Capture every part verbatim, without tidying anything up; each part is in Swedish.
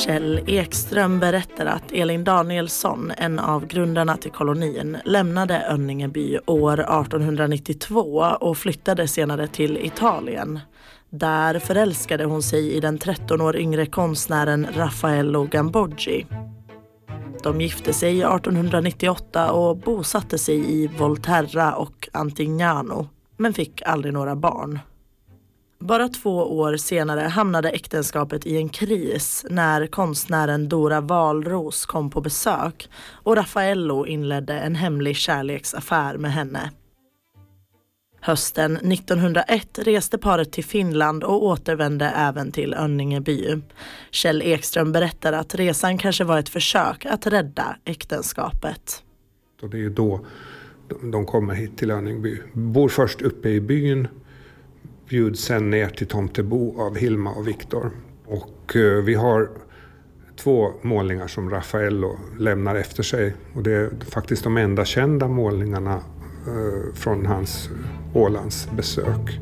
Kjell Ekström berättar att Elin Danielsson, en av grundarna till kolonin, lämnade Önningeby år arton nittiotvå och flyttade senare till Italien. Där förälskade hon sig i den tretton år yngre konstnären Raffaello Gamboggi. De gifte sig arton nittioåtta och bosatte sig i Volterra och Antignano, men fick aldrig några barn. Bara två år senare hamnade äktenskapet i en kris när konstnären Dora Wahlroos kom på besök och Raffaello inledde en hemlig kärleksaffär med henne. Hösten nittonhundraett reste paret till Finland och återvände även till Önningeby. Kjell Ekström berättar att resan kanske var ett försök att rädda äktenskapet. Och det är ju då de kommer hit till Önningeby. Bor först uppe i byn, bjuds sen ner till Tomtebo av Hilma och Viktor. Och vi har två målningar som Raffaello lämnar efter sig. Och det är faktiskt de enda kända målningarna från hans Ålands besök.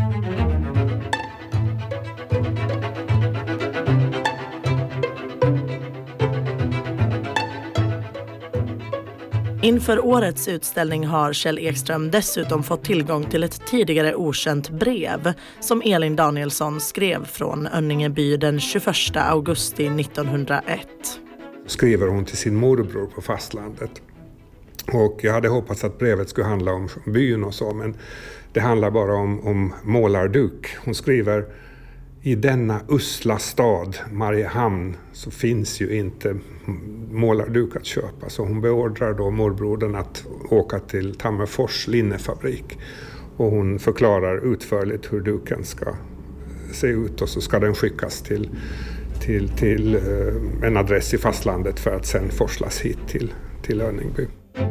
Inför årets utställning har Kjell Ekström dessutom fått tillgång till ett tidigare okänt brev som Elin Danielsson skrev från Önningeby den tjugoförsta augusti nittonhundraett. Skriver hon till sin morbror på fastlandet. Och jag hade hoppats att brevet skulle handla om byn och så, men det handlar bara om, om målarduk. Hon skriver: i denna usla stad, Mariehamn, så finns ju inte målarduk att köpa. Så hon beordrar då morbrodern att åka till Tammerfors linnefabrik. Och hon förklarar utförligt hur duken ska se ut och så ska den skickas till, till, till en adress i fastlandet för att sen forslas hit till, till Önningeby.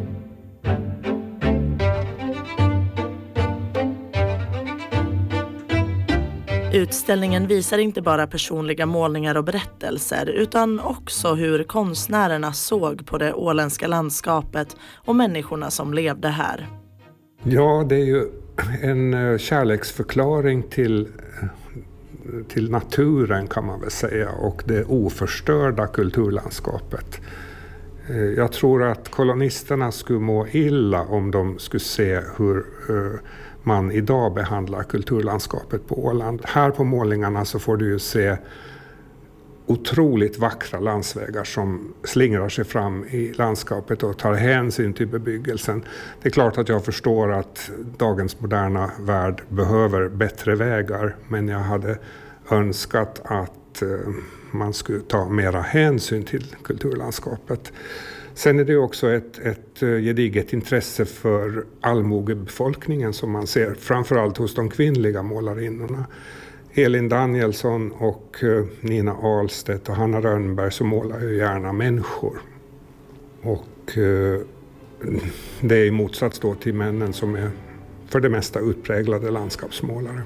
Utställningen visar inte bara personliga målningar och berättelser utan också hur konstnärerna såg på det åländska landskapet och människorna som levde här. Ja, det är ju en kärleksförklaring till, till naturen kan man väl säga, och det oförstörda kulturlandskapet. Jag tror att kolonisterna skulle må illa om de skulle se hur man idag behandlar kulturlandskapet på Åland. Här på målningarna så får du ju se otroligt vackra landsvägar som slingrar sig fram i landskapet och tar hänsyn till bebyggelsen. Det är klart att jag förstår att dagens moderna värld behöver bättre vägar, men jag hade önskat att man skulle ta mera hänsyn till kulturlandskapet. Sen är det också ett, ett gediget intresse för allmogebefolkningen som man ser framförallt hos de kvinnliga målarinnorna. Elin Danielsson och Nina Ahlstedt och Hanna Rönnberg så målar ju gärna människor. Och det är i motsats då till männen som är för det mesta utpräglade landskapsmålare.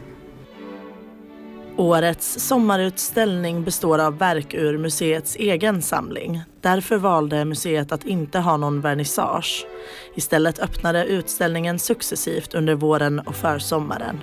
Årets sommarutställning består av verk ur museets egen samling. Därför valde museet att inte ha någon vernissage. Istället öppnade utställningen successivt under våren och försommaren.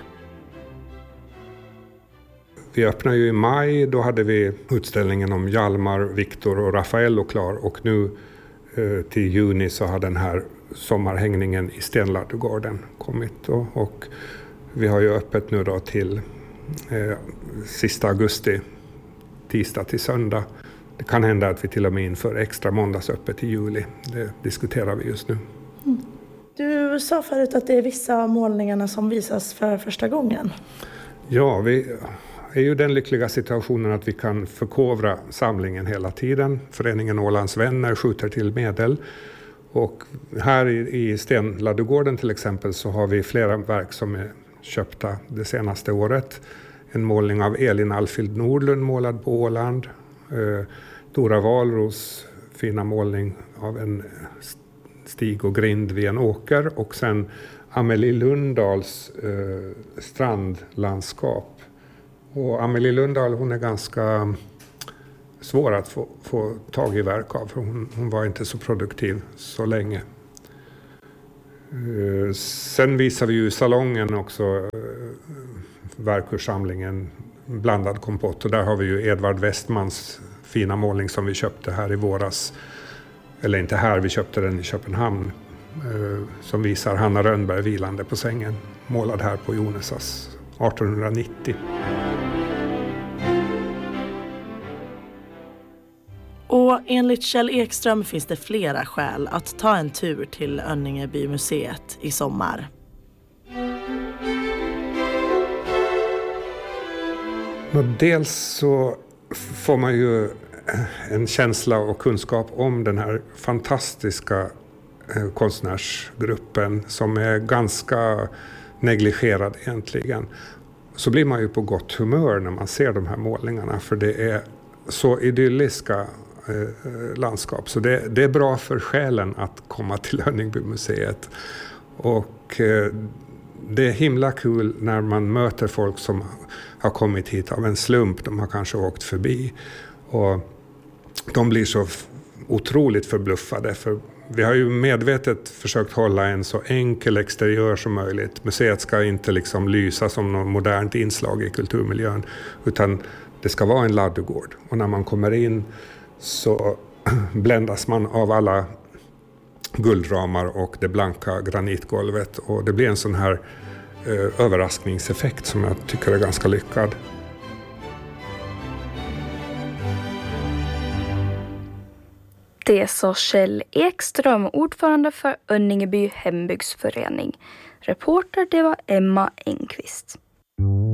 Vi öppnade ju i maj, då hade vi utställningen om Hjalmar, Viktor och Raffaello klar. Och nu eh, till juni så har den här sommarhängningen i Stenladugården kommit. Och, och vi har ju öppet nu då till Eh, sista augusti, tisdag till söndag. Det kan hända att vi till och med inför extra måndagsöppet i juli. Det diskuterar vi just nu. Mm. Du sa förut att det är vissa av målningarna som visas för första gången. Ja, vi är ju den lyckliga situationen att vi kan förkovra samlingen hela tiden. Föreningen Ålands vänner skjuter till medel. Och här i, i Stenladugården till exempel så har vi flera verk som är köpta det senaste året. En målning av Elin Alfhild Nordlund målad på Åland. Eh, Dora Wahlroos fina målning av en stig och grind vid en åker. Och sen Amelie Lundahls eh, strandlandskap. Och Amelie Lundahl, hon är ganska svår att få, få tag i verk av. För hon, hon var inte så produktiv så länge. Uh, sen visar vi ju i salongen också uh, verkursamlingen Blandad kompott. Och där har vi ju Edvard Westmans fina målning som vi köpte här i våras. Eller inte här, vi köpte den i Köpenhamn. Eh, som visar Hanna Rönnberg vilande på sängen. Målad här på Jonesas arton nittio. Och enligt Kjell Ekström finns det flera skäl att ta en tur till Önningebymuseet i sommar. Dels så får man ju en känsla och kunskap om den här fantastiska konstnärsgruppen som är ganska negligerad egentligen. Så blir man ju på gott humör när man ser de här målningarna, för det är så idylliska eh, landskap. Så det, det är bra för själen att komma till Önningbymuseet. Och eh, det är himla kul när man möter folk som har kommit hit av en slump. De har kanske åkt förbi och de blir så otroligt förbluffade, för vi har ju medvetet försökt hålla en så enkel exteriör som möjligt. Museet ska inte liksom lysa som något modernt inslag i kulturmiljön, utan det ska vara en ladugård. Och när man kommer in så bländas man av alla guldramar och det blanka granitgolvet. Och det blir en sån här eh, överraskningseffekt som jag tycker är ganska lyckad. Det sa Kjell Ekström, ordförande för Önningeby hembygdsförening. Reporter det var Emma Engqvist.